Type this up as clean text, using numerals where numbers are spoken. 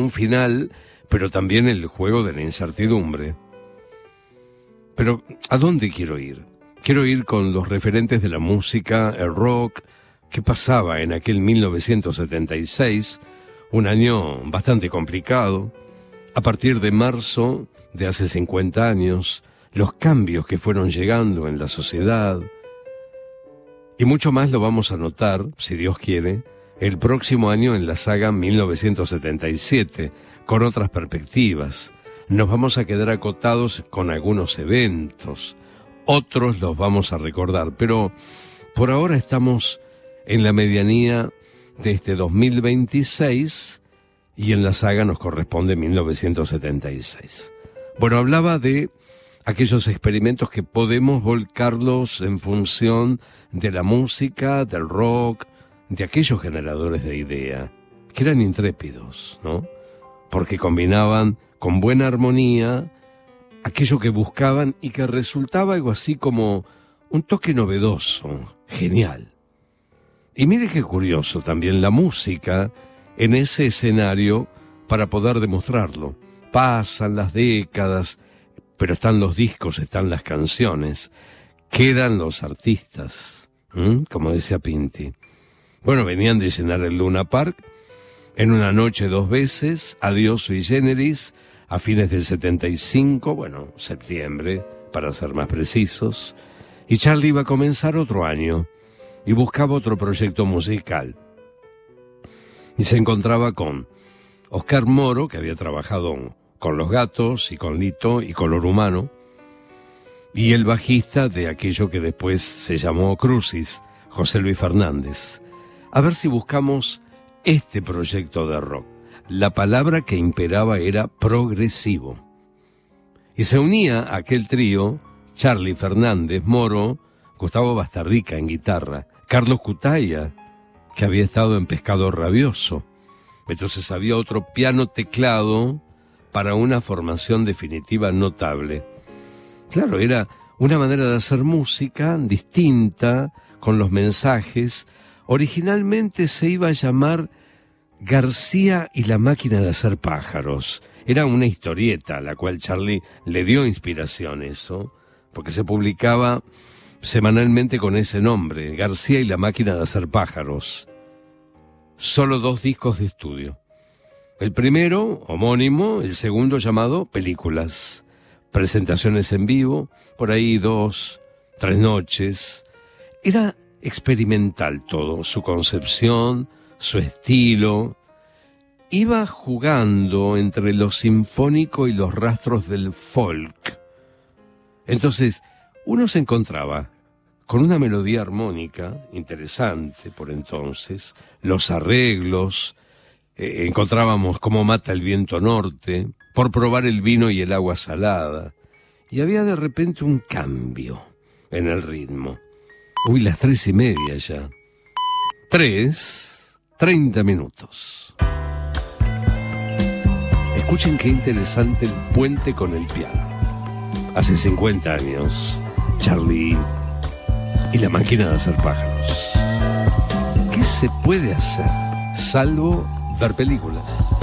un final, pero también el juego de la incertidumbre. Pero, ¿a dónde quiero ir? Quiero ir con los referentes de la música, el rock. ¿Qué pasaba en aquel 1976? Un año bastante complicado. A partir de marzo de hace 50 años, los cambios que fueron llegando en la sociedad. Y mucho más lo vamos a notar, si Dios quiere, el próximo año en la saga 1977, con otras perspectivas. Nos vamos a quedar acotados con algunos eventos, otros los vamos a recordar, pero por ahora estamos en la medianía de este 2026 y en la saga nos corresponde 1976. Bueno, hablaba de aquellos experimentos que podemos volcarlos en función de la música, del rock, de aquellos generadores de idea, que eran intrépidos, ¿no? Porque combinaban con buena armonía aquello que buscaban y que resultaba algo así como un toque novedoso, genial. Y mire qué curioso también la música en ese escenario para poder demostrarlo. Pasan las décadas, pero están los discos, están las canciones, quedan los artistas, como decía Pinti. Bueno, venían de llenar el Luna Park en una noche 2 veces, Adiós Sui Generis, a fines del 75, bueno, septiembre, para ser más precisos, y Charlie iba a comenzar otro año y buscaba otro proyecto musical. Y se encontraba con Oscar Moro, que había trabajado con Los Gatos y con Lito y Color Humano, y el bajista de aquello que después se llamó Crucis, José Luis Fernández. A ver si buscamos este proyecto de rock. La palabra que imperaba era progresivo. Y se unía a aquel trío Charlie Fernández, Moro, Gustavo Bastarrica en guitarra, Carlos Cutaya, que había estado en Pescado Rabioso. Entonces había otro piano teclado para una formación definitiva notable. Claro, era una manera de hacer música distinta, con los mensajes. Originalmente se iba a llamar García y la máquina de hacer pájaros. Era una historieta a la cual Charlie le dio inspiración, eso, porque se publicaba semanalmente con ese nombre, García y la máquina de hacer pájaros. Solo 2 discos de estudio. El primero, homónimo, el segundo llamado Películas. Presentaciones en vivo, por ahí 2, 3 noches. Era experimental todo, su concepción, su estilo. Iba jugando entre lo sinfónico y los rastros del folk. Entonces, uno se encontraba con una melodía armónica interesante por entonces, los arreglos, encontrábamos Cómo mata el viento norte, Por probar el vino y el agua salada, y había de repente un cambio en el ritmo. Uy, las 3:30 ya. 30 minutos. Escuchen qué interesante el puente con el piano. Hace 50 años, Charlie y la máquina de hacer pájaros. ¿Qué se puede hacer salvo ver películas?